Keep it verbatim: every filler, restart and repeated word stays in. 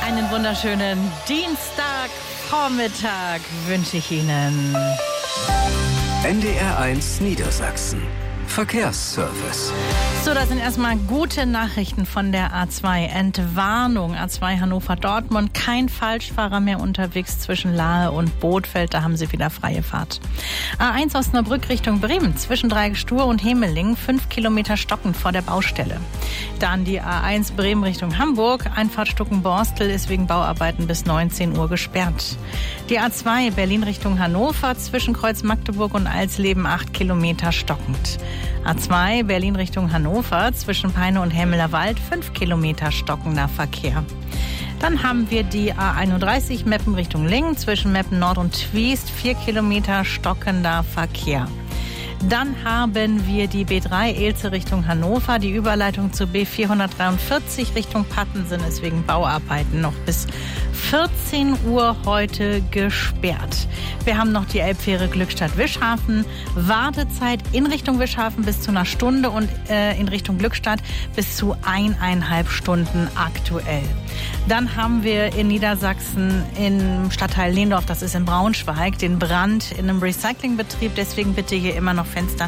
Einen wunderschönen Dienstagvormittag wünsche ich Ihnen. N D R eins Niedersachsen. Verkehrsservice. So, das sind erstmal gute Nachrichten von der A zwei. Entwarnung, A zwei Hannover-Dortmund. Kein Falschfahrer mehr unterwegs zwischen Lahe und Bothfeld. Da haben Sie wieder freie Fahrt. A eins Osnabrück Richtung Bremen. Zwischen Dreigestur und Hemeling. Fünf Kilometer stockend vor der Baustelle. Dann die A eins Bremen Richtung Hamburg. Einfahrt Stuckenborstel ist wegen Bauarbeiten bis neunzehn Uhr gesperrt. Die A zwei Berlin Richtung Hannover. Zwischen Kreuz Magdeburg und Alsleben. Acht Kilometer stockend. A zwei Berlin Richtung Hannover, zwischen Peine und Hemmelerwald, fünf Kilometer stockender Verkehr. Dann haben wir die A einunddreißig Meppen Richtung Lingen, zwischen Meppen Nord und Twiest, vier Kilometer stockender Verkehr. Dann haben wir die B drei Elze Richtung Hannover, die Überleitung zu B vierhundertdreiundvierzig Richtung Pattensen ist wegen Bauarbeiten noch bis vierzehn Uhr heute gesperrt. Wir haben noch die Elbfähre Glückstadt-Wischhafen. Wartezeit in Richtung Wischhafen bis zu einer Stunde und äh, in Richtung Glückstadt bis zu eineinhalb Stunden aktuell. Dann haben wir in Niedersachsen im Stadtteil Lehndorf, das ist in Braunschweig, den Brand in einem Recyclingbetrieb. Deswegen bitte hier immer noch Fenster